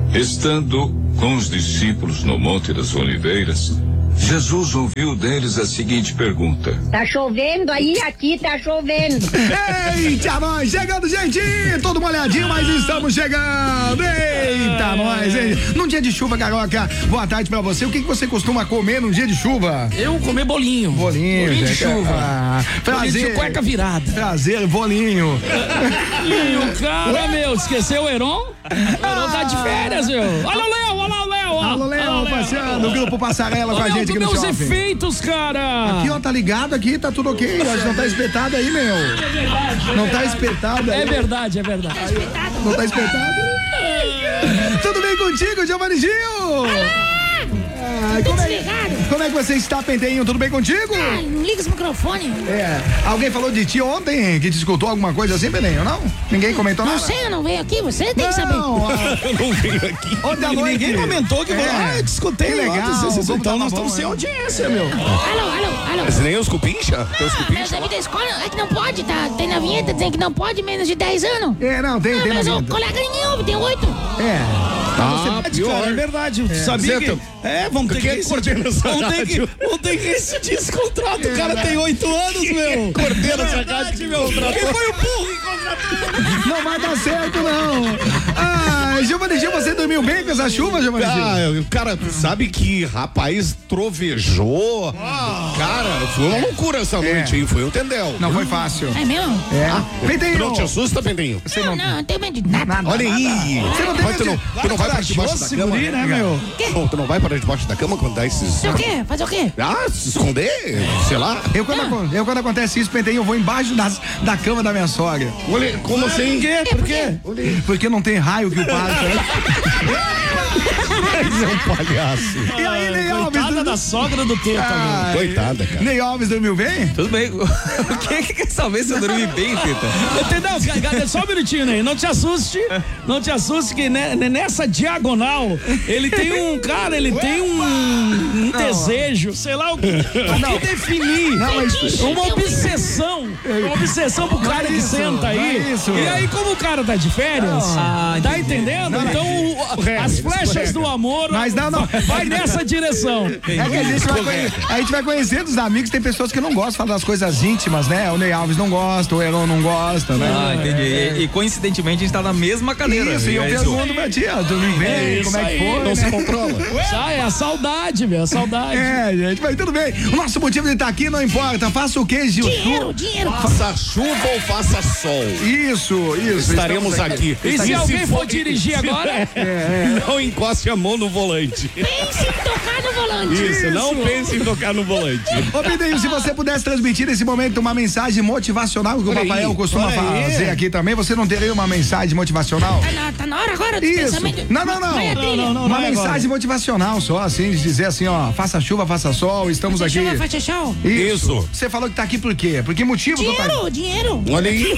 Estando com os discípulos no Monte das Oliveiras, Jesus ouviu deles a seguinte pergunta: Tá chovendo aí? Aqui tá chovendo. Eita, nós chegando, gente! Todo molhadinho, mas estamos chegando! Eita, nós, hein? Num dia de chuva, Carioca, boa tarde pra você. O que você costuma comer num dia de chuva? Eu comer bolinho. Bolinho de gente. chuva. Prazer. Bolinho de cueca virada. Prazer, bolinho. E o cara, esqueceu o Heron? O Heron tá de férias, meu. Olha o Léo, olha o Léo. Alô, Léo, passeando, o grupo Passarela com a gente aqui no meus shopping. efeitos, cara. Aqui, ó, tá ligado aqui, tá tudo ok. Acho que não tá espetado aí, meu. É verdade. Não tá espetado aí. É verdade, é verdade. Não tá espetado? Tudo bem contigo, Giovanni Gil? Como é que você está, Pentelinho? Tudo bem contigo? Não liga esse microfone. Alguém falou de ti ontem que te escutou alguma coisa assim, Pentelinho? Não? Ninguém comentou nada? Não sei, eu não veio aqui, você tem que saber. Eu não veio aqui. Ontem à noite. Ninguém comentou que eu te escutei. Que legal. Então nós estamos sem audiência, meu. Alô. Mas nem os cupincha? Meus amigos da escola, é que não pode, tá? Tem na vinheta dizendo que não pode menos de 10 anos. Não, tem mas na o vinheta. colega ninguém ouve, tem 8. Cara, é verdade. Sabia que... vamos ter que rescindir esse contrato. O cara tem 8 anos, meu. Coordena essa rádio, meu. Quem foi o burro que contratou? Não vai dar certo, não. Giovanni Gil, você dormiu bem com essa chuva, Giovanni Gil? Cara, tu sabe que rapaz trovejou. Cara, foi uma loucura essa noite, hein? Foi um tendel. Não foi fácil. É mesmo? Pentelinho. Tu não te assusta, Pentelinho? Não tenho medo de nada. Olha aí. Você não tem medo Tu não vai para debaixo da cama, né, meu? Não, tu não vai para debaixo da cama quando dá esses... O quê? Fazer o quê? Se esconder? Sei lá. Quando acontece isso, Pentelinho, eu vou embaixo da cama da minha sogra. Olha, como assim? Por quê? Porque não tem raio que o passa. Esse é um palhaço. E aí, Ney Alves? Coitada da sogra do Teta, meu. Coitada, cara. Ney Alves dormiu bem? Tudo bem. O que quer saber se eu dormi bem, Teta? Entendeu? Só um minutinho, Ney. Não te assuste que nessa diagonal ele tem um desejo, sei lá o que definir. Uma obsessão pro cara que senta aí. E aí, como o cara tá de férias, tá entendendo? Então, as flechas do amor vai nessa direção. É que a gente vai conhecendo os amigos, tem pessoas que não gostam de falar das coisas íntimas, né? O Ney Alves não gosta, o Heron não gosta, né? Entendi. E coincidentemente a gente tá na mesma cadeira. Isso, e eu pergunto pra ti, dormiu bem, como é que foi? Não se controla. É a saudade, meu, a saudade. Gente, mas tudo bem. O nosso motivo de estar aqui não importa. Faça o quê, Gil? Dinheiro. Faça chuva ou faça sol. Isso. Estaremos aqui. E se alguém for dirigir agora? Não encoste a mão no volante. Pense em tocar no volante. Isso, não pense em tocar no volante. Ô, Pedrinho, se você pudesse transmitir nesse momento uma mensagem motivacional, que o Rafael costuma fazer aqui também, você não teria uma mensagem motivacional? Tá na hora agora do Isso. pensamento. Não. Uma mensagem motivacional só, assim, de dizer assim, ó, faça chuva, faça sol, estamos aqui. Faça show. Isso. Você falou que tá aqui por quê? Por que motivo? Dinheiro. Olha aí.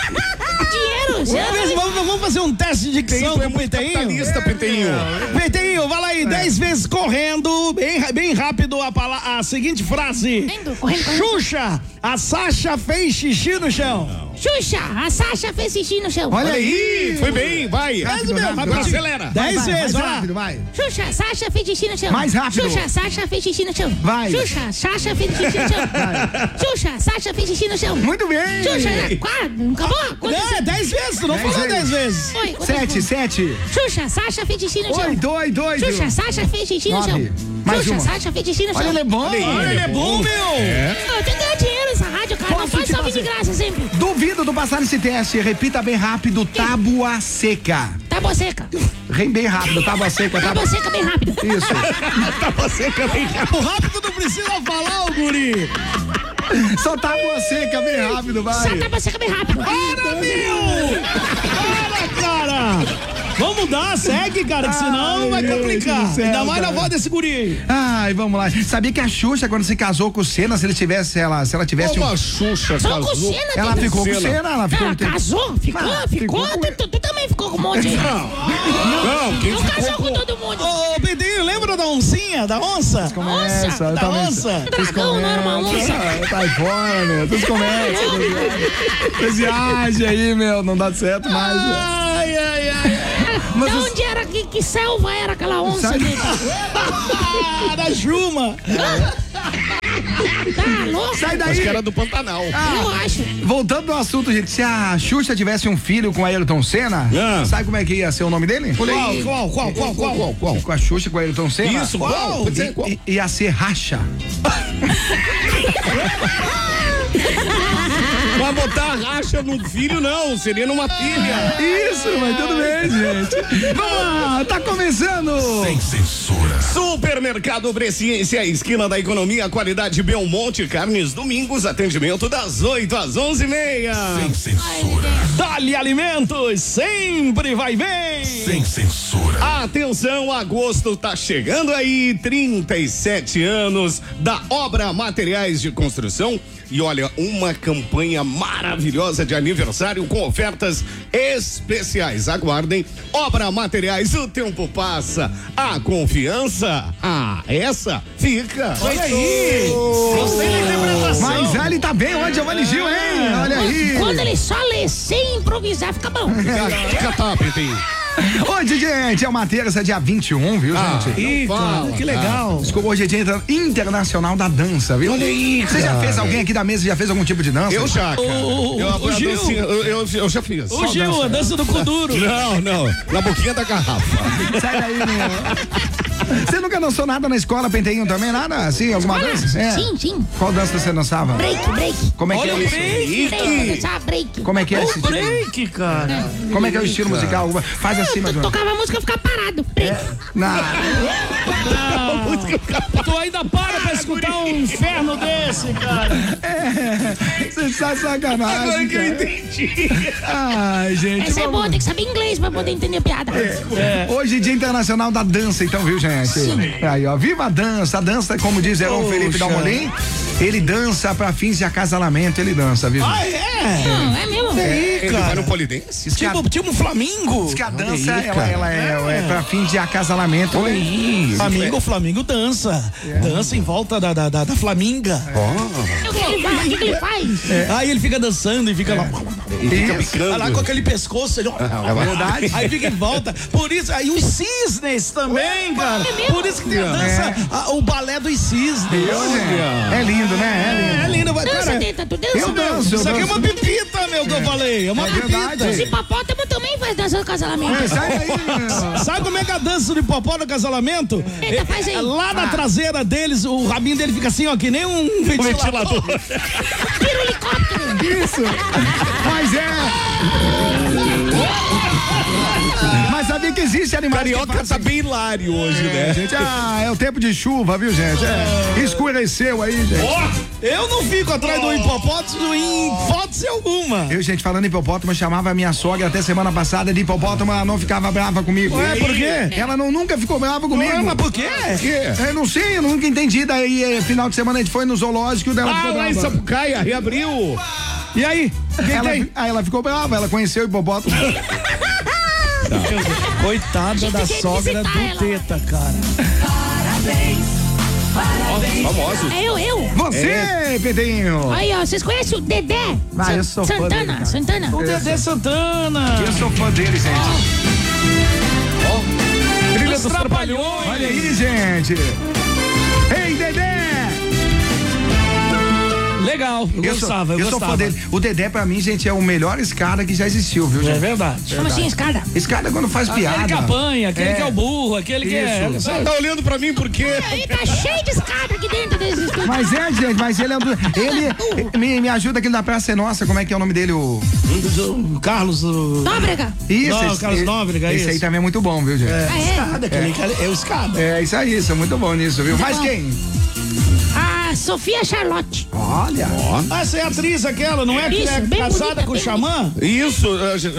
Dinheiro. Vamos fazer um teste de dicção com o Pentelinho? Pentelinho, vai lá aí, 10 vezes correndo, bem rápido a seguinte frase. Correndo. Xuxa, a Sasha fez xixi no chão. Xuxa, a Sasha fez xixi no chão. Olha aí. Foi bem, vai. Acelera. 10 vezes, vai lá. Rápido, vai. Xuxa, Sasha fez xixi no chão. Mais rápido. Xuxa, Sasha fez xixi no chão. Vai. Xuxa, Sasha fez xixi no chão. Xuxa, Sasha fez xixi no chão. Muito bem. Xuxa, acabou? Não, 10 vezes, tu não falou 10 vezes. 7. Xuxa, Sasha fez xixi no chão. 8. Xuxa, Sasha fez xixi no chão. Mais Xuxa, uma. Sasha fez xixi no chão. Olha, ele é bom. Olha, ele é bom, meu. Eu tenho que ganhar dinheiro nessa rádio, cara. Não pode só vir de graça sempre. Duvido do passar nesse teste. Repita bem rápido, tábua seca. Tábua seca. Bem rápido, tábua seca. Tábua seca bem rápido. Isso. Tábua seca bem rápido. O rápido não precisa falar, ô guri. Só tábua seca bem rápido, vai. Só tábua seca bem rápido. Para, meu! Para, cara! Vamos mudar, segue, cara, que senão vai complicar. Céu, ainda mais cara. na voz desse guri aí. Ai, vamos lá. Sabia que a Xuxa, quando se casou com o Senna, se ela tivesse Como a Xuxa Só com casou? cena, ela ficou com o Senna, ela ficou Ela casou? Ficou? Tu também ficou com um monte. Não, quem Não ficou casou com todo mundo. Ô, Pedrinho, lembra da oncinha, da onça? Começa, Da onça. Dragão, não era uma onça. Sai fora, meu. Vocês começam. Vocês viajam aí, meu. Não dá certo mais. Ai. Mas De onde era que selva era aquela onça dele. Da Juma. Tá louco? Sai daí. Acho que era do Pantanal. Eu acho. Voltando ao assunto, gente, se a Xuxa tivesse um filho com a Ayrton Senna, sabe como é que ia ser o nome dele? Qual? Com a Xuxa, com a Ayrton Senna? Isso, qual? Ia ser Racha. Vai botar racha num filho, não, seria numa filha. Isso, mas tudo bem, gente. Vamos lá, tá começando. Sem censura. Supermercado Presciência, esquina da economia, qualidade Belmonte, carnes, domingos, atendimento das 8 às 11h30. Sem censura. Dali Alimentos, sempre vai bem. Sem censura. Atenção, agosto tá chegando aí, 37 anos da Obra Materiais de Construção. E olha, uma campanha maravilhosa de aniversário com ofertas especiais. Aguardem. Obra Materiais, o tempo passa. A confiança, essa fica. Olha aí. Gostei da interpretação. Mas ele tá bem hoje, Giovanni Gil, hein? Olha aí. Quando ele só lê sem improvisar, fica bom. Fica top, tem. Hoje, gente, é uma terça, dia 21, viu, gente? Eita, que legal. Desculpa, hoje é dia internacional da dança, viu? Olha aí, Você já cara. fez, alguém aqui da mesa já fez algum tipo de dança? Eu já, cara. O Gil. Eu já fiz. O Gil, a dança do Kuduro. Não, na boquinha da garrafa. Sai daí, meu. Você nunca dançou nada na escola, Penteinho, também? Nada? Assim, alguma dança? É. Sim. Qual dança você dançava? Break. Como é que Olha é o isso? Break, dançar break. Como é que é esse O tipo? break, cara. Como é que é o estilo musical? Faz acima, João. Tocava a música e ficava parado. Break. Tu ainda pra escutar um inferno desse, cara. Você está sacanagem. Agora que eu cara. entendi. Ai, gente. Essa é vamos- boa, tem que saber inglês pra poder entender a piada. Hoje é Dia Internacional da Dança, então, viu, gente? Aí, ó, viva a dança. A dança, como diz Heron Felipe Dalmolin, ele dança pra fins de acasalamento, ele dança, viu? Ah, é? Não, é mesmo? Ele vai no polidense? Diz que a- Tipo um Flamingo. diz que a dança, ela é pra fins de acasalamento. Olha aí. Flamengo dança. Dança em volta da Flaminga. O que ele faz? Aí ele fica dançando e fica lá. Isso. Lá com aquele pescoço, ele, ó. Verdade. Aí fica em volta. Por isso, aí os cisnes também, cara. Por isso que tem a dança, o balé dos cisnes. É lindo, né? É lindo, vai, Dança, cara. teta, tu dança. Eu danço. Isso aqui é uma pepita, meu, que eu falei. É uma verdade. Os pepita. hipopótamos também faz dança do casamento. Sai daí, meu. Sabe como é que é a dança do hipopó no casalamento? Eita, faz aí. Lá na traseira deles, o rabinho dele fica assim, ó, que nem um ventilador. Tira o helicóptero. Isso. Mas Mas sabia que existe animais que Carioca fazem- tá bem hilário hoje, né? Gente, é o tempo de chuva, viu, gente? Escureceu aí, gente. Eu não fico atrás do hipopótamo em hipótese alguma. Eu, gente, falando em hipopótamo, eu chamava a minha sogra até semana passada de hipopótamo, ela não ficava brava comigo. Ué, por quê? Ela nunca ficou brava comigo. Ué, mas por quê? Eu não sei, eu nunca entendi. Daí, final de semana, a gente foi no zoológico e dela Ah, ficou lá em brava. Sapucaia, reabriu. E aí? Quem tem? Aí ela ficou brava, ela conheceu o hipopótamo. Coitada da Tinha que sogra visitar do ela. Teta, cara. Famosos. É eu. Você, Pedrinho. Aí, ó, vocês conhecem o Dedé? Ah, eu sou fã dele, cara. Santana. O Dedé Santana. Eu sou fã dele, gente. Trilha dos Trapalhões. Olha aí, gente. Ei, Dedé! Legal, eu gostava. sou fã dele. O Dedé, pra mim, gente, é o melhor escada que já existiu, viu, É gente? verdade. Como assim, escada? Escada quando faz piada. Aquele que apanha, aquele É. que é o burro, aquele que é. Isso. Você tá olhando pra mim por quê? Aí tá cheio de escada aqui dentro desse estúdio. Mas gente, mas ele é ele me ajuda aqui na Praça é Nossa, como é que é o nome dele? O Carlos. Nóbrega. Isso, Não, Carlos Nóbrega, esse aí isso. também é muito bom, viu, gente? Ah, é? Escada, é o escada. É isso aí, isso é muito bom nisso, viu? Mas quem? A Sofia Charlotte. Olha. Ah, essa é a atriz aquela, não é que Isso, é bem casada bonita, com o bem xamã? Isso,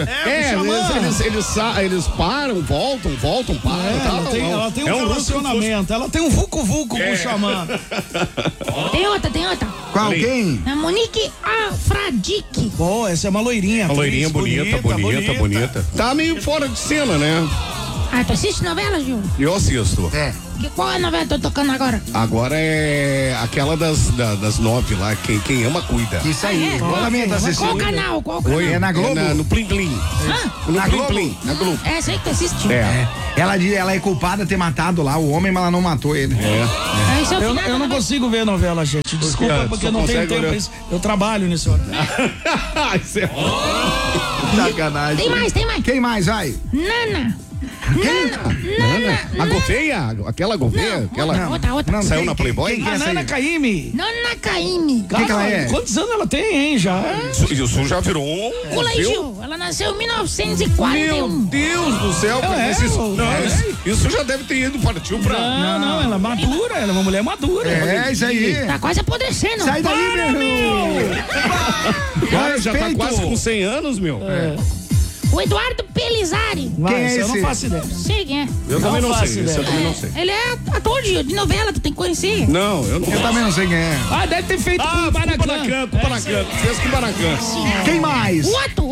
xamã. eles param, voltam, param. Ela tem um relacionamento, ela tem um vucu-vucu com o xamã. Tem outra. Qual, quem? A Monique Afradique. Pô, essa é uma loirinha. Uma loirinha atriz, bonita. Tá meio fora de cena, né? Ah, tu assiste novela, Gil? Eu assisto. É. Qual é a novela que eu tô tocando agora? Agora é aquela das 9 lá, quem ama cuida. Isso aí. Qual também tá assistindo? Qual canal? Oi, é na Globo? No Plim Plim. Hã? No Na Plim Globo? Plim, na Globo. É essa aí que tu assiste. Ela é culpada de ter matado lá o homem, mas ela não matou ele. Esse é o final Eu da não novela. consigo ver novela, gente. Desculpa, quê? porque Só eu não tenho consegue tempo olhar. pra isso. Eu trabalho nesse horário. Isso é Sacanagem. Tem mais. Quem mais, vai? Nana. Nana? A Gouveia? Aquela Gouveia? Aquela... Outra. Não, Saiu quem- na Playboy? quem que é A essa Nana aí? Caymmi. Nana Caymmi. que ela é? Quantos anos ela tem, hein, já? Isso já virou um... Pula aí, viu? Gil. Ela nasceu em 1941. Meu Deus do céu, isso já deve ter ido, partiu pra... Não, ela é madura, ela é uma mulher madura. É, isso aí. Tá quase apodrecendo. Sai daí, meu. Cara, já tá Respeito. quase com 100 anos, meu. O Eduardo Pelizari. Vai, Quem é esse? Eu não esse? faço ideia. Sei quem é. Eu também não faço sei, esse eu ideia. também não sei. Ele é ator de novela, tu tem que conhecer. Não, eu não... Eu também não sei quem é. Ah, deve ter feito com o Baracan. Kubanacan. Fez com o Baracan. Quem mais?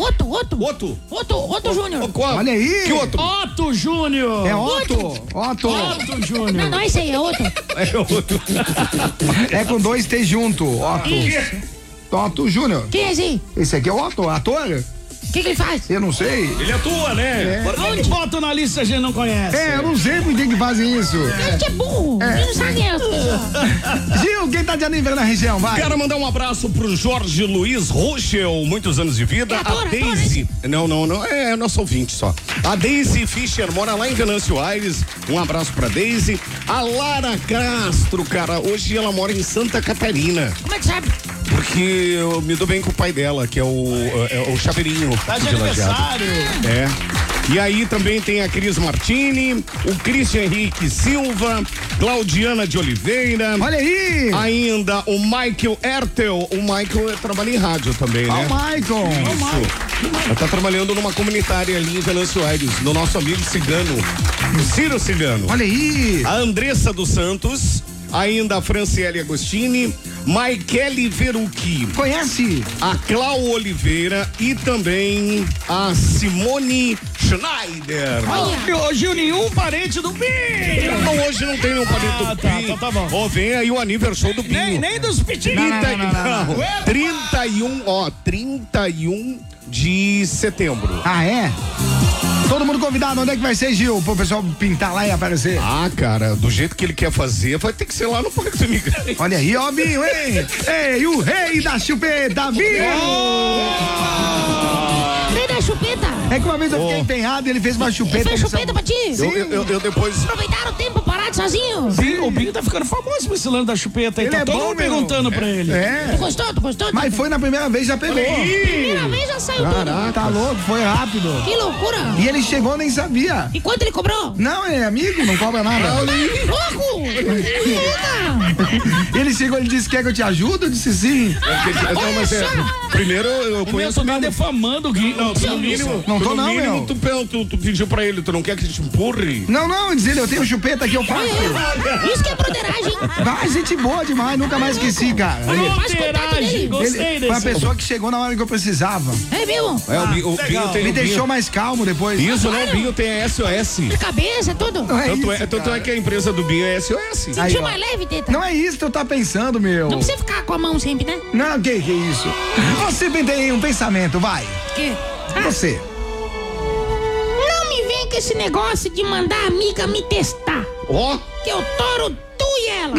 Otto Júnior. Qual? Olha aí. Que outro? Otto Júnior. É Otto. Otto Júnior. Não, esse aí é outro. É outro. É com 2 T junto. Otto. Otto Júnior. Quem é esse aí? Esse aqui é o Otto, ator? O que ele faz? Eu não sei. Ele atua, né? Onde bota na lista a gente não conhece? Eu não sei por que fazem isso. Ele que é burro. Ele não sabe quem é as pessoas. Gil, quem tá de aniversário na região? Vai. Quero mandar um abraço pro Jorge Luiz Rochel, muitos anos de vida. É ator, A Daisy. Não, é nosso ouvinte só. A Daisy Fischer mora lá em Venâncio Aires. Um abraço pra Daisy. A Lara Castro, cara, hoje ela mora em Santa Catarina. Como é que sabe? Porque eu me dou bem com o pai dela, que é o Chaveirinho. Tá de aniversário. É. E aí também tem a Cris Martini, o Christian Henrique Silva, Claudiana de Oliveira. Olha aí. Ainda o Michael Ertel. O Michael trabalha em rádio também, Ó né? o Michael. Isso. Ela tá trabalhando numa comunitária ali em Venâncio Aires, no nosso amigo cigano, o Ciro Cigano. Olha aí. A Andressa dos Santos, ainda a Franciele Agostini, Maikele Verucchi, Conhece? a Clau Oliveira e também a Simone Schneider. Hoje nenhum parente do Binho. Não, hoje não tem nenhum parente do tá, Binho. tá bom. Ó, vem aí o aniversário do Binho. Nem dos pitinhos. Não. 31 de setembro. Ah, é? Todo mundo convidado, onde é que vai ser, Gil? Pro pessoal pintar lá e aparecer. Ah, cara, do jeito que ele quer fazer, vai ter que ser lá no Parque do Imigrante. Olha aí, ó, Binho, hein? Ei, o rei da chupeta, Binho! Rei da chupeta. É que uma vez eu fiquei empenhado e ele fez uma chupeta. Ele fez chupeta pra ti? Eu depois. Aproveitaram o tempo parado sozinho. O Binho tá ficando famoso por esse lance da chupeta aí. Ele Tá é todo bom, mundo meu. perguntando pra ele. É, Tu gostou? mas foi na primeira vez, já pegou. Primeira vez já saiu tudo. Tá louco, foi rápido. Que loucura. E ele chegou, nem sabia. E quanto ele cobrou? Não, é amigo, não cobra nada. Louco! Ajuda! Ele chegou, ele disse, quer que eu te ajude? Eu disse sim. Não, mas primeiro eu O meu conheço. tá defamando o Guinho. No mínimo, Não tô no não, mínimo, meu. tu pediu pra ele, tu não quer que te empurre? Não, diz ele, eu tenho chupeta que eu faço. Isso que é broderagem. Vai, gente boa demais, nunca mais esqueci, cara. Faz contato dele. Gostei Foi a desse. pessoa que chegou na hora que eu precisava. É mesmo? O Binho tem. Me o Binho- deixou mais calmo depois. Isso, né? O Binho tem SOS. De cabeça, tudo. Não é Tanto isso, é que a empresa do Binho é SOS. Aí, Sentiu ó. mais leve, Teta? Não é isso que eu tá pensando, meu. Não precisa ficar com a mão sempre, né? Não, que isso? Você tem um pensamento, vai. Que? Você. Não me vem com esse negócio de mandar a amiga me testar. Ó, Que eu toro tu e ela.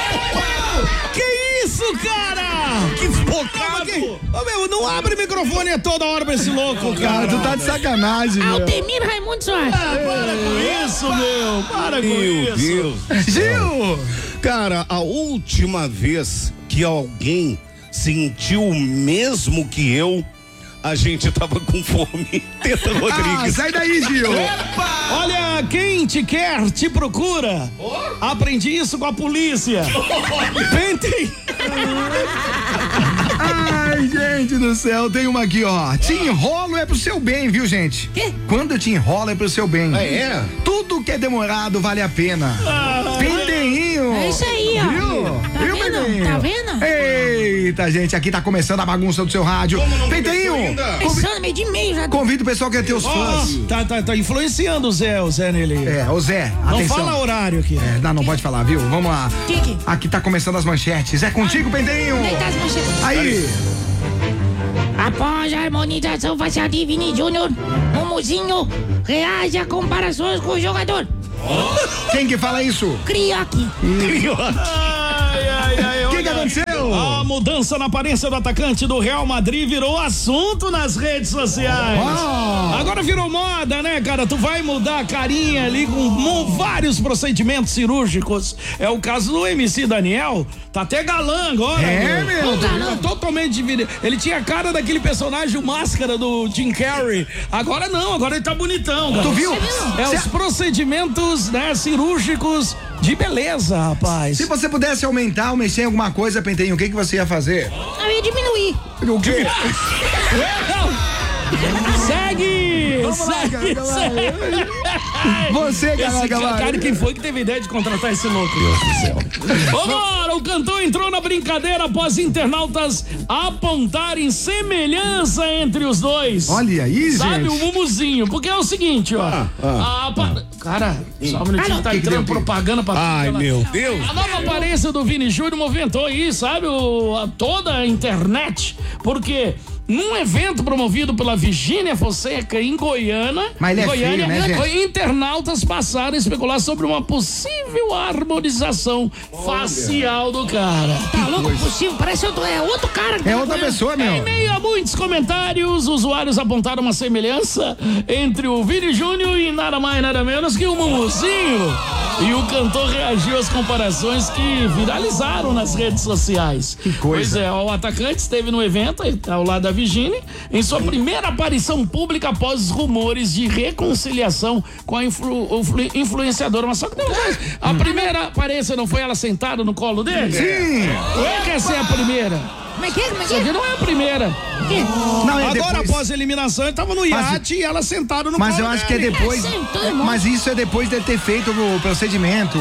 Que isso, cara? Que focado. Ô, meu, não abre microfone toda hora pra esse louco, Cara, cara. tu tá de sacanagem, meu. Altemir Raimundo Soares. Para com isso, meu. Para com meu isso. Deus. Gil! Cara, a última vez que alguém sentiu o mesmo que eu, a gente tava com fome. Teta Ah, Rodrigues. sai daí, Gil. Olha, quem te quer, te procura. Aprendi isso com a polícia. Pentem. Ai, gente do céu, tem uma aqui, ó. Te enrolo é pro seu bem, viu, gente? Quê? Quando eu te enrolo é pro seu bem. Ah, é? Tudo que é demorado vale a pena. Pendeinho. É isso aí, ó. Viu? Tá Viu, vendo? Pendeinho? Tá vendo? Eita, gente, aqui tá começando a bagunça do seu rádio. Pentezinho, Começando meio de meio já. convida o pessoal que é teus fãs. Tá influenciando o Zé nele. É, ô Zé, Não atenção. fala horário aqui. Não pode falar, viu? Vamos lá. Que? Aqui tá começando as manchetes. É contigo, Pentezinho. Deitar as manchetes. Aí. Após a harmonização facial de Vini Júnior, Mumuzinho reage a comparações com o jogador. Quem que fala isso? Crioque. O que aconteceu? A mudança na aparência do atacante do Real Madrid virou assunto nas redes sociais. Agora virou moda, né, cara? Tu vai mudar a carinha ali com vários procedimentos cirúrgicos. É o caso do MC Daniel. Tá até galã agora. Meu? Tá totalmente dividido. Ele tinha a cara daquele personagem, o Máscara do Jim Carrey. Agora não, agora ele tá bonitão, cara. Tu viu? Os procedimentos, né, cirúrgicos de beleza, rapaz. Se você pudesse aumentar ou mexer em alguma coisa, Pentezinho, o que você ia fazer? Eu ia diminuir. O quê? Segue! Vamos lá, Você, Cara, quem foi que teve ideia de contratar esse louco? Deus do céu. Vambora, o cantor entrou na brincadeira após internautas apontarem semelhança entre os dois. Olha aí, Sabe, gente. o Mumuzinho, porque é o seguinte, ó. Cara, só um minutinho que tá entrando propaganda pra Ai, meu Deus. A nova aparência do Vini Júnior movimentou aí, sabe, toda a internet, porque num evento promovido pela Virgínia Fonseca em Goiânia, Mas ele é feio, né, gente? internautas passaram a especular sobre uma possível harmonização facial do cara. Tá louco? Possível? Parece outro cara. que É tá outra com ele. pessoa, Em meu. meio a muitos comentários, usuários apontaram uma semelhança entre o Vini Júnior e nada mais nada menos que o Mumuzinho. E o cantor reagiu às comparações que viralizaram nas redes sociais. Que coisa. Pois é, o atacante esteve no evento ao lado da Virgínia em sua primeira aparição pública após os rumores de reconciliação com a influenciadora. Mas só que a primeira aparência não foi ela sentada no colo dele? Sim. Ou é que essa é a primeira? Como é que é? Isso aqui não é a primeira. Não, é Agora, depois. após a eliminação, ele tava no iate e ela sentada no Mas colo eu acho que é dele. depois. Sentou, Mas isso é depois dele ter feito o procedimento.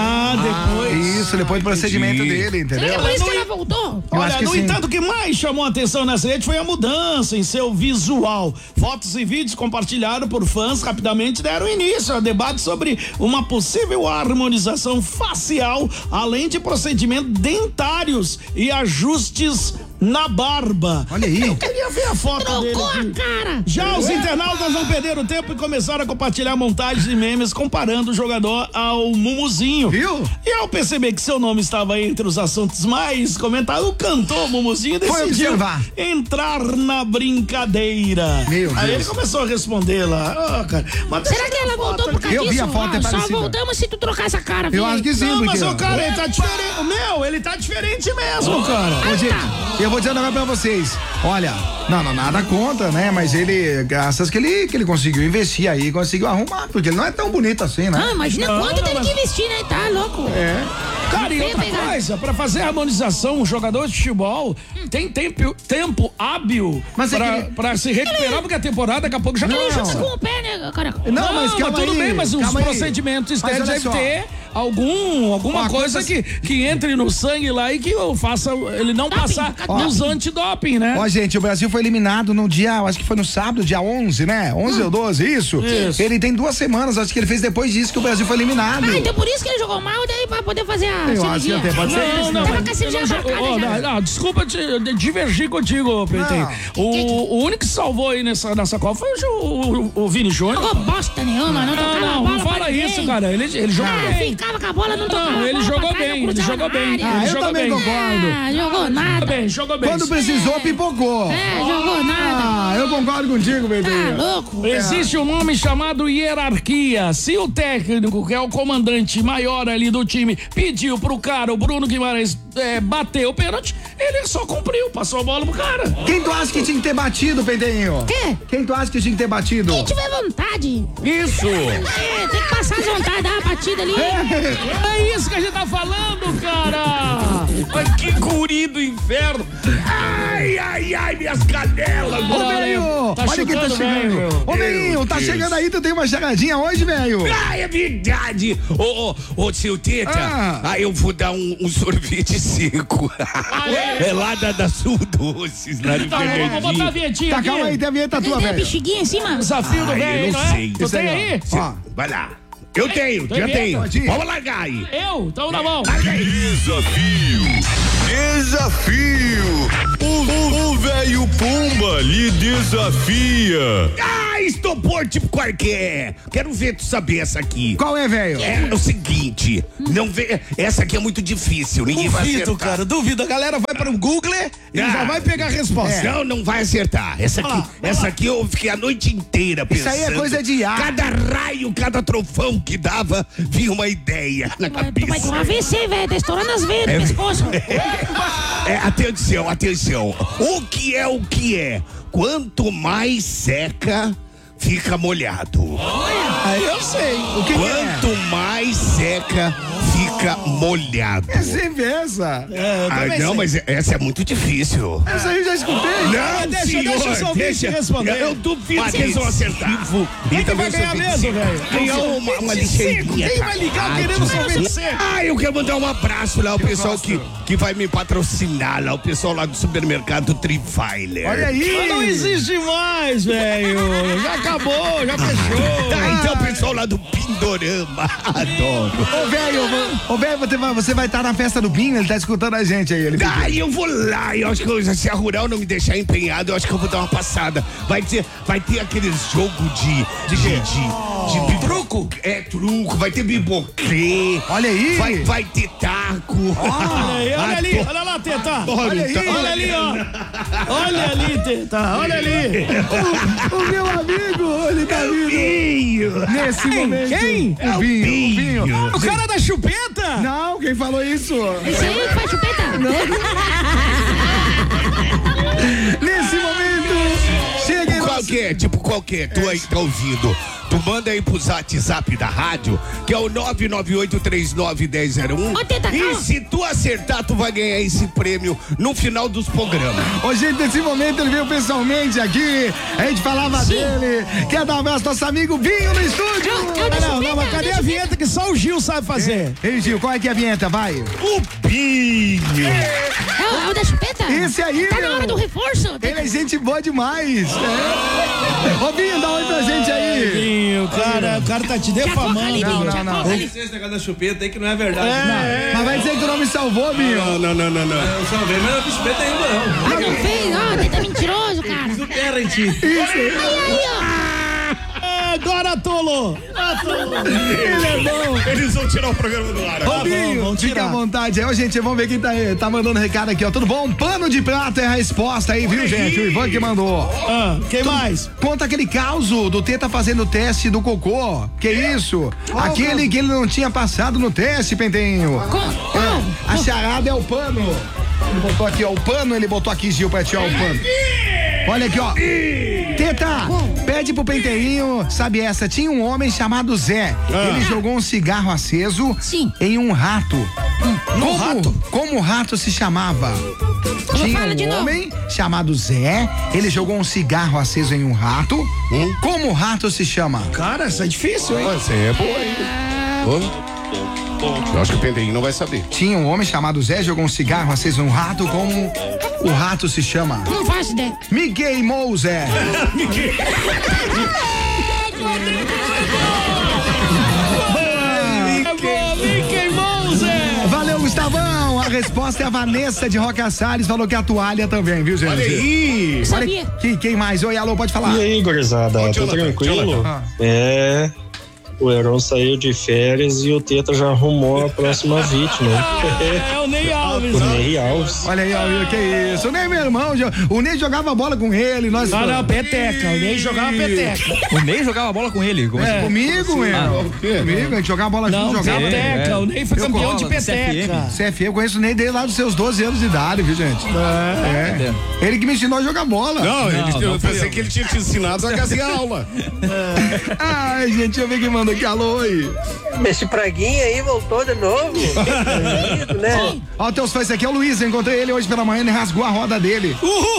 Depois. Isso, depois do procedimento dele, Será que entendeu? é por isso que ela voltou? Eu acho Olha, que no sim. entanto, o que mais chamou a atenção nessa rede foi a mudança em seu visual. Fotos e vídeos compartilhados por fãs rapidamente deram início ao debate sobre uma possível harmonização facial, além de procedimentos dentários e ajustes na barba. Olha aí. Eu queria ver a foto dele Trocou a aqui. cara. Já os internautas não perderam tempo e começaram a compartilhar montagens e memes comparando o jogador ao Mumuzinho. Viu? E ao perceber que seu nome estava entre os assuntos mais comentados, o cantor Mumuzinho Foi decidiu observar. entrar na brincadeira. Meu Aí Deus. ele começou a responder lá. Cara, mas Será que ela voltou por causa Eu vi disso? a foto, é Só parecida. voltamos se tu trocar essa cara, Eu filho. acho que sim, Não, mas porque. o cara, ele tá diferente. Ele tá diferente mesmo, cara. Ô, gente, eu vou dizer um negócio pra vocês. Olha, não, nada contra, né? Mas ele, graças que ele conseguiu investir aí, conseguiu arrumar, porque ele não é tão bonito assim, né? Ah, imagina quanto teve que investir, né? Tá louco. Cara, e Vem outra pegar. coisa, pra fazer a harmonização, um jogador de futebol tem tempo hábil Mas é pra se recuperar, porque a temporada daqui a pouco já Ele começa. joga com o pé, né, cara? Não, mas calma tudo aí, bem, mas os calma aí. procedimentos Mas estéticos olha devem só. ter alguma coisa que entre no sangue lá e que faça ele não Doping, passar doping. nos antidoping, né? Ó, gente, o Brasil foi eliminado no dia, acho que foi no sábado, dia 11, né? 11 ou 12, isso? Isso. Ele tem 2 semanas, acho que ele fez depois disso que o Brasil foi eliminado. Ah, então por isso que ele jogou mal, daí pra poder fazer a Eu acho que cirurgia. até pode ser isso, Não, Tava com a cirurgia marcada já. não, desculpa divergir contigo, Peitei. O único que salvou aí nessa Copa foi o Vini Júnior. Jogou bosta nenhuma, não tocava a Não bola pra fala ninguém. isso, cara. Ele jogou bem. Ficava com a bola, não tocava a Não, bola ele jogou pra trás, bem, não ele cruzava jogou na bem. área. Ah, Ele eu jogou também bem. concordo. Jogou nada. Jogou bem. Quando precisou, pipocou. Jogou nada. Ah, eu concordo contigo, Tá Pedrinho. louco. Existe um nome chamado hierarquia. Se o técnico, que é o comandante maior ali do time, pediu pro cara, o Bruno Guimarães, bater o pênalti, ele só cumpriu, passou a bola pro cara. Quem tu acha que tinha que ter batido, Pedrinho? Quê? Quem tu acha que tinha que ter batido? Quem tiver vontade. Isso. Tem que passar as vontades, dá uma batida ali. É isso que a gente tá falando, cara. Mas que guri do inferno. Ai, minhas canelas. Ô, velho, Tá olha quem tá chutando, chegando. velho. Ô, velhinho, tá chegando aí, tu tem uma charadinha hoje, velho? É verdade. Ô, seu Teta, eu vou dar um sorvete seco. É lá da Sul Doces, lá no Tá, vamos botar a Fernandinho. vinhetinha Tá, aqui. calma aí, tem a vinheta tua, Tem a velho. bexiguinha em cima? Desafio do Eu velho, não não é? sei. Tu tem aí? Ó, Vai lá. Eu tenho, Tem já vinheta? tenho. Vamos largar aí. Eu? Então na mão. Desafio! O velho Pumba lhe desafia. Estopor tipo qualquer. Quero ver tu saber essa aqui. qual é, velho? É o seguinte, não vê, essa aqui é muito difícil, ninguém vai Duvido, acertar. cara, duvido. A galera vai para o Google e já vai pegar a resposta. Não vai acertar. Essa aqui eu fiquei a noite inteira Isso pensando. aí é coisa de ar. Cada raio, cada trovão que dava, vinha uma ideia na Tu vai ter um cabeça. AVC, velho. Tá estourando as veias do pescoço. Atenção. O que é? Quanto mais seca, fica molhado. Aí eu sei. O que Quanto mais seca, fica molhado. é? É sempre essa. Não, mas essa é muito difícil. Essa aí eu já escutei. Não, Deixa senhor, os ouvintes responder. Eu duvido que eles vão acertar. Quem que vai ganhar mesmo, velho? Ganhar uma lixeirinha. Quem vai ligar querendo sorvete seco? Eu quero mandar um abraço lá, o pessoal que vai me patrocinar lá, o pessoal lá do supermercado Trifailer. Olha aí. Não existe mais, velho. Já acabou, já fechou. Então o pessoal lá do Pindorama, adoro. Ô, velho, você vai estar na festa do Binho, ele tá escutando a gente aí. Ele pediu. Eu vou lá, eu acho que se a Rural não me deixar empenhado, eu acho que eu vou dar uma passada. Vai ter aqueles jogos de truco? É, truco, vai ter biboquê. Olha aí. Vai ter taco. Olha ali, olha lá, Teta. Olha aí. Olha ali, ó. Olha ali, Teta, olha ali. O meu amigo, ele tá vindo. Nesse momento. Quem? O Binho. O cara da chupeta? Não, quem falou isso? Esse aí que faz chupeta? Nesse momento, chega em Qualquer, tu aí tá ouvindo. Tu manda aí pro WhatsApp da rádio, que é o 998391001. Ô, Teta, E calma. se tu acertar, tu vai ganhar esse prêmio no final dos programas. Ô, gente, nesse momento ele veio pessoalmente aqui. A gente falava dele. Quer dar um abraço ao nosso amigo Binho no estúdio? Não, mas cadê a vinheta que só o Gil sabe fazer? Ei, Gil, qual é que é a vinheta? Vai. O Binho! É o da chupeta? Esse aí, Tá na meu. hora do reforço. Ele é gente boa demais. Ô, Binho, dá um oi pra gente aí. O cara tá te defamando. Não. Esse negócio da chupeta aí que não é verdade. Mas vai dizer que tu não me salvou, Binho. Não. Eu salvei, mas não fiz chupeta ainda não. Ah, não fez? Ó, tá mentiroso, cara. Fiz o Parent. Aí, ó. Agora, tolo. Ele é bom. Eles vão tirar o programa do ar. Ô, Binho, vamos fica tirar. à vontade aí. Ô, gente, vamos ver quem tá mandando recado aqui, ó. Tudo bom? Pano de prata é a resposta aí, viu, gente? O Ivan que mandou. Quem mais? Conta aquele caos do Teta fazendo o teste do cocô. Que isso? Aquele que ele não tinha passado no teste, Pentenho. Qual? A charada é o pano. Ele botou aqui, ó, o pano, ele botou aqui, Gil, pra ti, ó, o pano. Olha aqui, ó. Teta, pede pro Penteinho, sabe essa? Tinha um homem chamado Zé. Ele jogou um cigarro aceso Sim. em um rato. Como o rato se chamava? Tinha Fala de um novo. homem chamado Zé. Ele jogou um cigarro aceso em um rato. Como o rato se chama? Cara, isso é difícil, hein? Você é boa aí. Eu acho que o Pentelinho não vai saber. Tinha um homem chamado Zé, jogou um cigarro aceso em um rato. Como o rato se chama? Não faço ideia. Mickey Mouse. Mickey Mouse! Valeu, Gustavão. A resposta é a Vanessa de Roca Salles. Falou que a toalha também, viu, gente? Olha aí! Sabia. Quem mais? Oi, alô, pode falar. E aí, gurizada, tá Jonathan, tranquilo? Jonathan. É, o Heron saiu de férias e o Teta já arrumou a próxima vítima. É o Ney Alves. O Ney Alves. Olha aí, ó, que isso. O Ney, meu irmão, o Ney jogava bola com ele. Nós... Não, peteca. O Ney jogava peteca. O Ney jogava bola com ele. Como assim? Comigo, meu. Comigo, a gente jogava bola Não, junto, jogava. peteca. O Ney foi Eu campeão de bola, peteca. CFM, eu conheço o Ney desde lá dos seus 12 anos de idade, viu, gente? É. Ele que me ensinou a jogar bola. Eu pensei que ele tinha te ensinado a fazer aula. Ai, gente, deixa eu ver quem mandou manda aqui, alô, oi. Esse praguinha aí voltou de novo. Né? Ó, teus fãs, esse aqui é o Luiz, eu encontrei ele hoje pela manhã, ele rasgou a roda dele.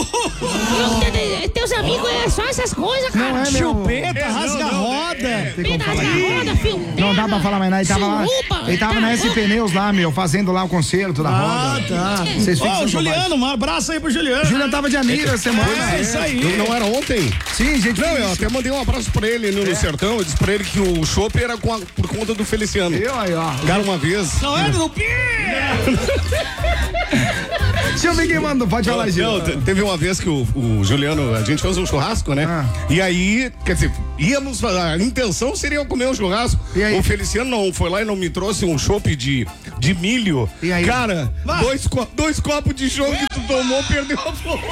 Teus amigos é só essas coisas, cara. Não é, meu... Chupeta, rasga a roda. Não dá pra falar mais nada, ele tava lá, ele tava na SP Pneus lá, meu, fazendo lá o concerto da roda. Tá. Vocês ficam Juliano, um abraço aí pro Juliano. Juliano tava de amiga semana. É isso aí. Não era ontem? Sim, gente. Não, eu até mandei um abraço pra ele no sertão. Eu disse pra ele que o chopp era por conta do Feliciano. Eu aí, ó. Cara, uma vez. Não é do quê? Deixa eu ver quem mandou. Pode falar, Gil. Teve uma vez que o Juliano, a gente fez um churrasco, né? E aí, quer dizer, íamos fazer. A intenção seria comer um churrasco. O Feliciano não foi lá e não me trouxe um chopp de milho. E aí? Cara, dois copos de chopp que tu tomou, perdeu a boca.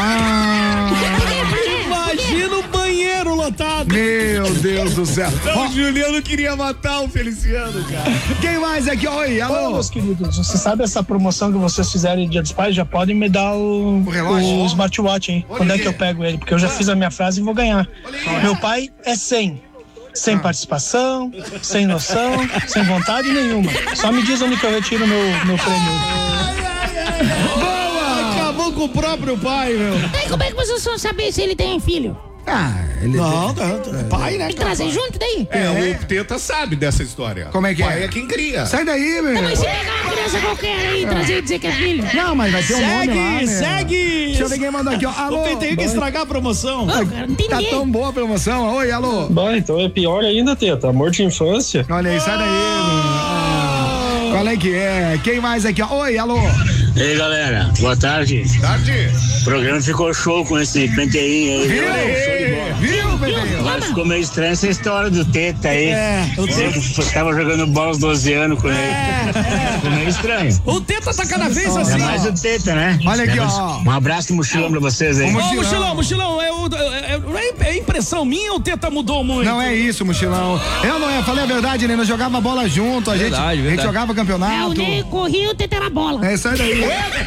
Imagina o banheiro lotado. Meu Deus do céu. Então, o Juliano queria matar o Feliciano, cara. Quem mais aqui? Oi, alô. Ô, meus queridos, você sabe essa promoção que vocês fizeram em Dia dos Pais? Já podem me dar o smartwatch, hein? Quando é que eu pego ele? Porque eu já fiz a minha frase e vou ganhar. Meu pai é 100. Sem participação, sem noção, sem vontade nenhuma. Só me diz onde que eu retiro meu prêmio. Boa! Acabou com o próprio pai, meu. E como é que vocês vão saber se ele tem filho? Ele não, pai, né? Tem que trazer junto daí? O Teta sabe dessa história. Como é que pai é? É quem cria. Sai daí, meu. Não, mas se pegar uma criança qualquer aí e trazer e dizer que é filho. Não, mas vai ter um nome lá, meu. Segue! Deixa eu ver quem mandou aqui, ó. Alô. O Penteio que estragar a promoção. Tá tão boa a promoção. Oi, alô. Bom, então é pior ainda, Teta. Amor de infância. Olha aí, sai daí, meu. Qual é que é? Quem mais aqui, ó? Oi, alô. E aí, galera, boa tarde. Tarde. O programa ficou show com esse penteinho aí. Viu, Penteinho? Mas ficou meio estranha essa história do Teta aí. O Teta tava jogando bola aos 12 anos com ele. Ficou meio estranho. O Teta tá cada vez assim. É mais o Teta, né? Olha aqui, ó. Um abraço e mochilão pra vocês aí. Mochilão, é impressão minha ou o Teta mudou muito? Não é isso, mochilão. Eu não é, falei a verdade, né? Nós jogava bola junto, a gente jogava campeonato. O Ney corria, o Teta era bola. Sai daí.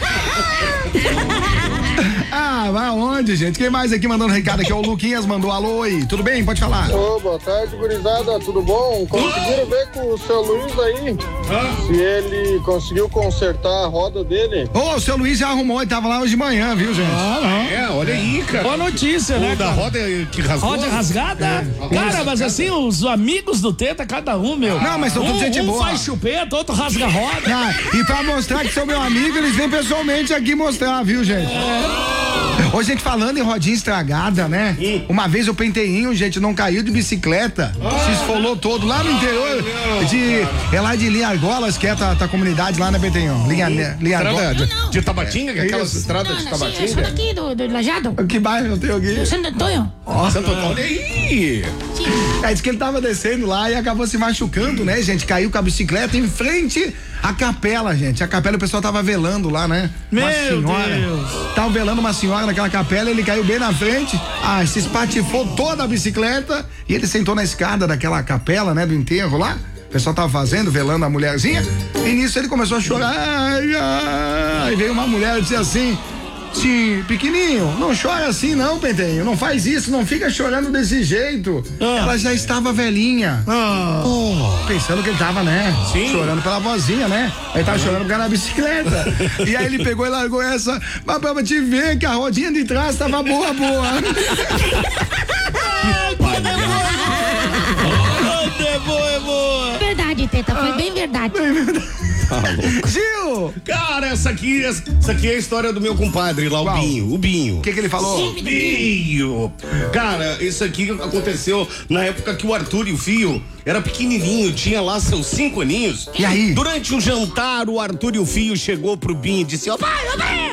Vai aonde, gente? Quem mais aqui mandando recado aqui? O Luquinhas mandou alô, oi. Tudo bem? Pode falar. Boa tarde, gurizada. Tudo bom? Conseguiram ver com o seu Luiz aí? Se ele conseguiu consertar a roda dele? O seu Luiz já arrumou, ele tava lá hoje de manhã, viu, gente? Olha aí, cara. Boa notícia, né? Da roda que rasgou. Roda rasgada? Cara, mas assim, os amigos do Teta, cada um, meu. Não, mas são todos gente boa. Um faz chupeta, outro rasga a roda. E pra mostrar que são meu amigo, eles vêm pessoalmente aqui mostrar, viu, gente? Ô, gente, falando em rodinha estragada, né? Uma vez o Penteinho, gente, não caiu de bicicleta, se esfolou todo lá no interior é lá de Linhargolas, que é a comunidade lá, né, Penteinho? Linhargolas. De Tabatinga, que é aquelas estradas de Tabatinga? Sou daqui do Lajado. Que bairro eu tenho aqui? Santo Antônio. Santo Antônio, olha aí! Diz que ele tava descendo lá e acabou se machucando, né, gente? Caiu com a bicicleta em frente à capela, gente. A capela, o pessoal tava velando lá, né? Meu Deus! Tava velando uma senhora naquela capela, ele caiu bem na frente, se espatifou toda a bicicleta e ele sentou na escada daquela capela, né, do enterro lá. O pessoal tava fazendo, velando a mulherzinha, e nisso ele começou a chorar. Aí veio uma mulher e disse assim: sim, pequenininho, não chora assim não, Penteinho, não faz isso, não fica chorando desse jeito. Ela já estava velhinha. Pensando que ele tava, né? Sim. Chorando pela vozinha, né? Aí tava chorando por causa da bicicleta. E aí ele pegou e largou essa, mas pra te ver que a rodinha de trás tava boa. É boa. Verdade, Teta, foi bem verdade. Gil! Cara, essa aqui é a história do meu compadre lá, o Binho. O que ele falou? O Binho! Cara, isso aqui aconteceu na época que o Arthur e o Fio era pequenininho, tinha lá seus 5 aninhos. E aí? Durante um jantar, o Arthur e o Fio chegou pro Binho e disse: Ô pai,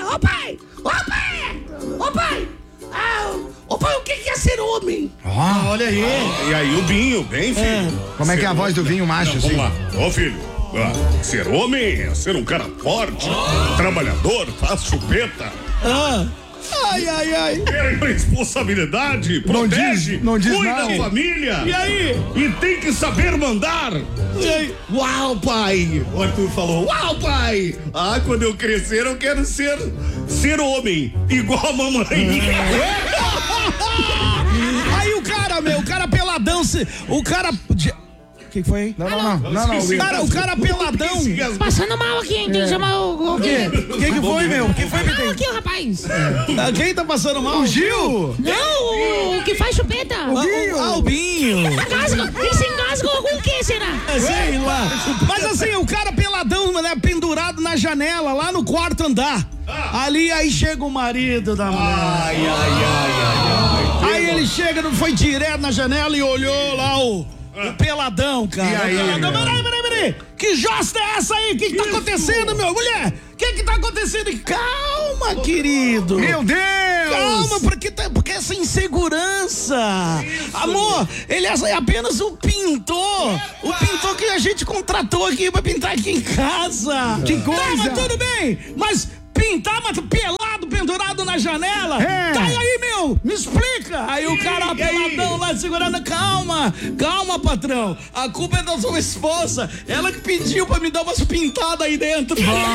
o que é ser homem? Olha aí. E aí o Binho, bem, filho. Como é que é a voz do Binho macho, assim? Vamos lá. Ô filho, ser homem é ser um cara forte, trabalhador, faz chupeta. Ai. Tem responsabilidade, protege, não diz cuida não. da família. E aí? E tem que saber mandar. E aí? Uau, pai! O Arthur falou: uau, pai! Quando eu crescer eu quero ser homem, igual a mamãe. Aí o cara peladão, que foi? Não. Cara, o cara peladão. Passando mal aqui, hein? Tem que chamar o quê? O que foi, meu? O que foi, Não, aqui, o rapaz. Quem tá passando mal? O Gil? Não, o que faz chupeta. O Binho. Esse engasgou com o que, será? Sei lá. Mas assim, o cara peladão, né, pendurado na janela, lá no quarto andar. Ali, aí chega o marido da mulher. Aí ele chega, foi direto na janela e olhou lá o peladão, cara. E aí, peladão. Peraí. Que josta é essa aí? O que tá acontecendo, meu? Mulher, o que tá acontecendo? Calma, querido. Meu Deus! Calma, porque essa insegurança. Amor, ele é apenas o pintor. O pintor que a gente contratou aqui pra pintar aqui em casa. Que coisa! Tá, mas tudo bem, mas pintar, mas pelado, pendurado na janela? Tá aí, meu, me explica. Aí o cara peladão lá segurando, calma, patrão. A culpa é da sua esposa. Ela que pediu pra me dar umas pintadas aí dentro.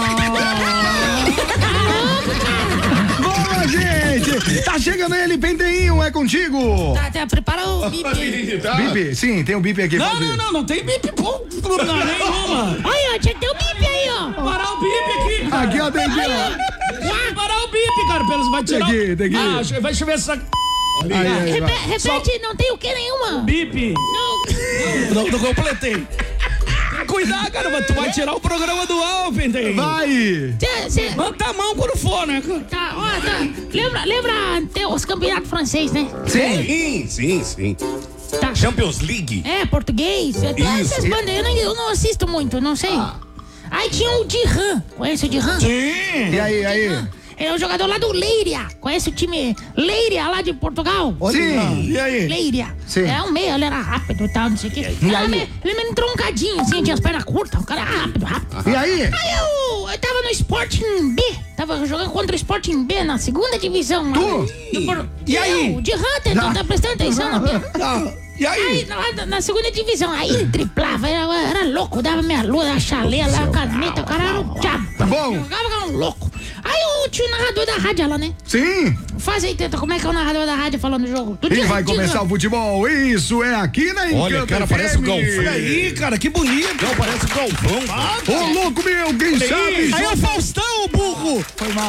Boa, gente! Tá chegando ele, Penteinho, é contigo! Tá, prepara o bip. Bip? Sim, tem um bip aqui. Não tem bip, pô, nenhuma. Aí, ó, tinha que ter o bip aí, ó. Parar o bip aqui, cara. Aqui, ó, tem aqui, ó. Parar o bip, cara, pelos vai tirar. Tem aqui. Vai chover essa... Repete, não tem o que nenhuma. Bip. Não completei. Cuidado, cara, tu vai tirar o programa do ar, Penteinho. Vai! Levanta a mão quando for, né? Tá, ó, tá. Lembra os campeonatos franceses, né? Sim. Tá. Champions League. Português. Essas bandas eu não assisto muito, não sei. Aí tinha o Dirhan. Conhece o Dirhan? Sim. E aí? Ele é um jogador lá do Leiria. Conhece o time Leiria lá de Portugal? Sim. E aí? Leiria. Sim. É um meio, ele era rápido e tal, não sei o quê. Ele era meio entroncadinho, assim, tinha as pernas curtas, um cara rápido. E aí? Aí eu tava no Sporting B. Tava jogando contra o Sporting B na segunda divisão. Tu? E aí? O de Hunter, tu tá prestando atenção na minha... E aí? Na segunda divisão, aí ele triplava, era louco, dava minha lua, a chaleira, a caneta, o cara era um diabo. Tá bom. Jogava um louco. Aí tinha o narrador da rádio lá, né? Sim. Faz aí, Teta, como é que é o narrador da rádio falando do jogo? E vai começar o futebol, isso é aqui na Encanto. Olha, cara, parece o Galvão. Olha aí, cara, que bonito. Não, parece o Galvão. Ô, louco meu, quem sabe? Aí é o Faustão, burro. Foi mal.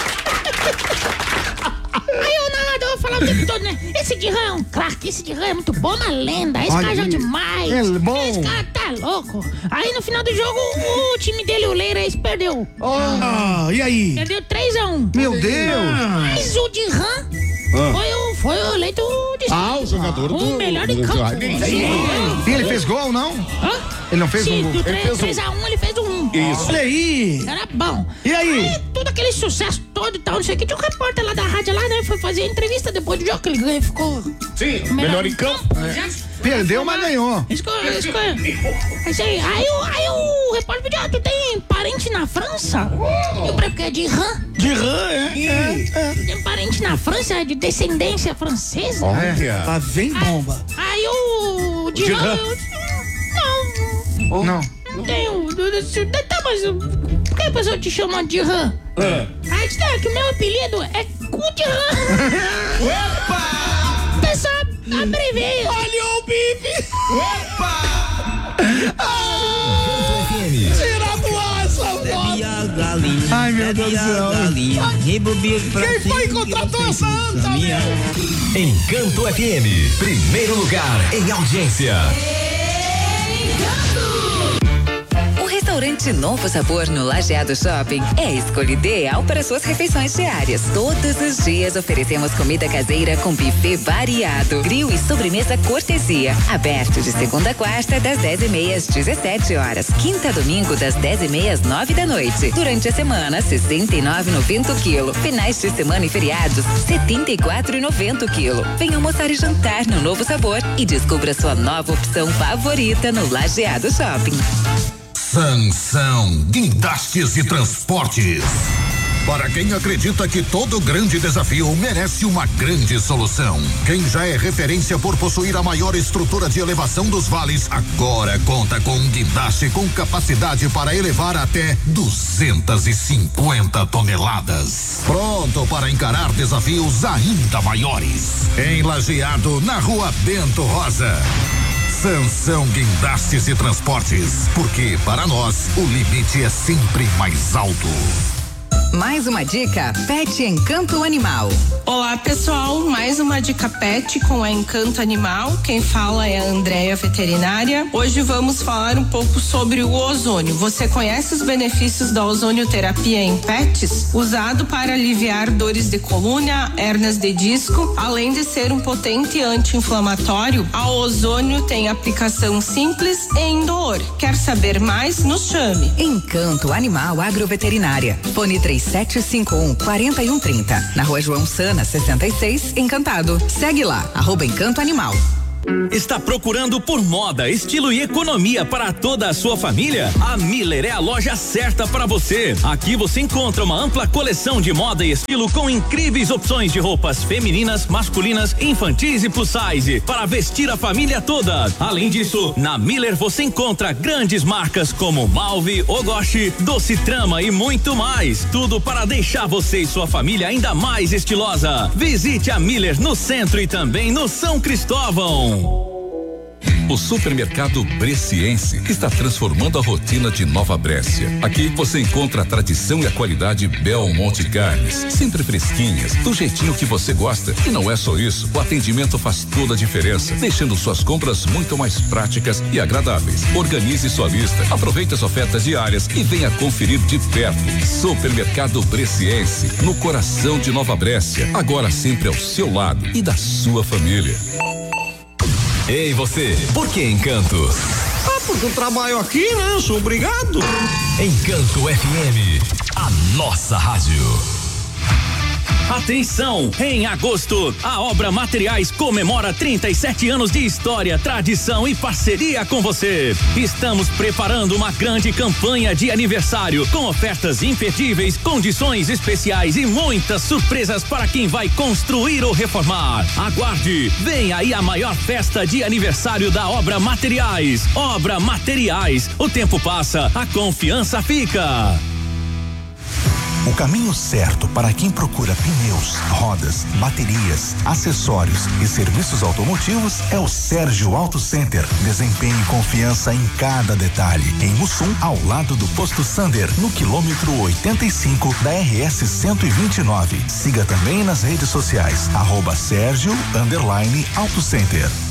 Aí o narrador falava o tempo todo, né? Esse Dirhan é um craque, esse Dirhan é muito bom, uma lenda. Esse cara joga demais. É bom. Esse cara tá louco. Aí no final do jogo, o time dele, o Leiras, perdeu. E aí? Perdeu 3-1. Meu Deus. Mas o Dirhan foi o eleito o jogador o melhor em campo. E ele fez gol, não? Ele não fez um gol? Do 3-1 ele fez um. Isso. Olha aí. Era bom. E aí? Todo aquele sucesso todo e tal, não sei o que. Tinha um repórter lá da rádio lá, né? Foi fazer a entrevista depois do jogo que ele ganhou e ficou... Sim, melhor em campo. Perdeu, mas ganhou. Aí o repórter pediu, tu tem parente na França? Eu porque é de Dirhan. Tem parente na França, de descendência francesa? Olha. Tá bem bomba. Aí o Dirhan... Não. Não tenho... Tá, mas por que a pessoa te chama de Dirhan? Aí diz, que o meu apelido é Cu Dirhan. Opa! O pessoal abreveia. Olha o bife! Opa! Tira do ar essa foto! Ai, meu Deus do céu. Quem foi que contratou essa anta, meu? Encanto FM, primeiro lugar em audiência. Restaurante Novo Sabor no Lajeado Shopping é a escolha ideal para suas refeições diárias. Todos os dias oferecemos comida caseira com buffet variado, grill e sobremesa cortesia. Aberto de segunda a quarta, das 10h30 às 17h. Quinta a domingo, das 10h30 às 9h. Durante a semana, R$ 69,90 o quilo. Finais de semana e feriados, R$ 74,90 o quilo. Venha almoçar e jantar no Novo Sabor e descubra sua nova opção favorita no Lajeado Shopping. Sansão, guindastes e transportes. Para quem acredita que todo grande desafio merece uma grande solução. Quem já é referência por possuir a maior estrutura de elevação dos vales, agora conta com um guindaste com capacidade para elevar até 250 toneladas. Pronto para encarar desafios ainda maiores. Em Lajeado, na Rua Bento Rosa. Sansão Guindastes e Transportes, porque para nós o limite é sempre mais alto. Mais uma dica Pet Encanto Animal. Olá pessoal, mais uma dica pet com a Encanto Animal. Quem fala é a Andréia Veterinária. Hoje vamos falar um pouco sobre o ozônio. Você conhece os benefícios da ozonioterapia em pets? Usado para aliviar dores de coluna, hérnias de disco, além de ser um potente anti-inflamatório, a ozônio tem aplicação simples e indolor. Quer saber mais? Nos chame. Encanto Animal Agroveterinária. Fone 3751-4130. Na Rua João Sana, 66, Encantado. Segue lá, @Encanto Animal. Está procurando por moda, estilo e economia para toda a sua família? A Miller é a loja certa para você. Aqui você encontra uma ampla coleção de moda e estilo com incríveis opções de roupas femininas, masculinas, infantis e plus size para vestir a família toda. Além disso, na Miller você encontra grandes marcas como Malve, Ogoshi, Doce Trama e muito mais. Tudo para deixar você e sua família ainda mais estilosa. Visite a Miller no centro e também no São Cristóvão. O supermercado Bresciense está transformando a rotina de Nova Brécia. Aqui você encontra a tradição e a qualidade Belmonte Carnes, sempre fresquinhas, do jeitinho que você gosta. E não é só isso, o atendimento faz toda a diferença, deixando suas compras muito mais práticas e agradáveis. Organize sua lista, aproveite as ofertas diárias e venha conferir de perto. Supermercado Bresciense, no coração de Nova Brécia, agora sempre ao seu lado e da sua família. Ei, você, por que Encanto? Porque eu trabalho aqui, né? Sou obrigado. Encanto FM, a nossa rádio. Atenção! Em agosto, a Obra Materiais comemora 37 anos de história, tradição e parceria com você. Estamos preparando uma grande campanha de aniversário com ofertas imperdíveis, condições especiais e muitas surpresas para quem vai construir ou reformar. Aguarde! Vem aí a maior festa de aniversário da Obra Materiais. Obra Materiais. O tempo passa, a confiança fica. O caminho certo para quem procura pneus, rodas, baterias, acessórios e serviços automotivos é o Sérgio Auto Center. Desempenho e confiança em cada detalhe. Em Mussum, ao lado do posto Sander, no quilômetro 85 da RS 129. Siga também nas redes sociais @Sérgio_Auto Center.